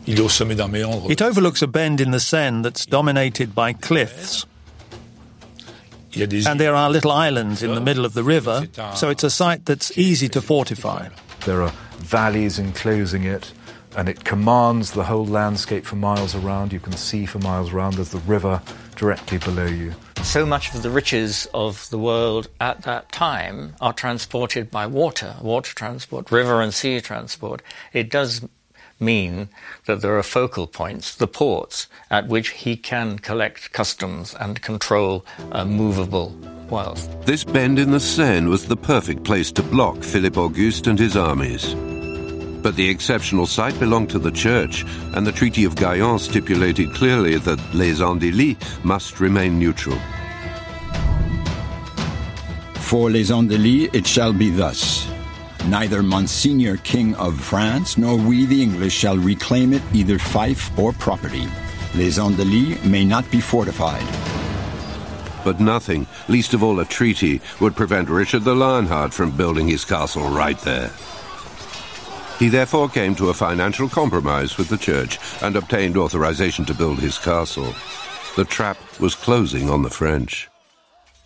Il est au sommet d'un méandre. It overlooks a bend in the Seine that's dominated by cliffs. And there are little islands in the middle of the river, so it's a site that's easy to fortify. There are valleys enclosing it, and it commands the whole landscape for miles around. You can see for miles around. There's the river directly below you. So much of the riches of the world at that time are transported by water transport, river and sea transport. It does mean that there are focal points, the ports, at which he can collect customs and control movable wealth. This bend in the Seine was the perfect place to block Philippe Auguste and his armies. But the exceptional site belonged to the church, and the Treaty of Gaillon stipulated clearly that Les Andelys must remain neutral. For Les Andelys it shall be thus. Neither Monseigneur King of France nor we the English shall reclaim it either fief or property. Les Andelys may not be fortified. But nothing, least of all a treaty, would prevent Richard the Lionheart from building his castle right there. He therefore came to a financial compromise with the church and obtained authorization to build his castle. The trap was closing on the French.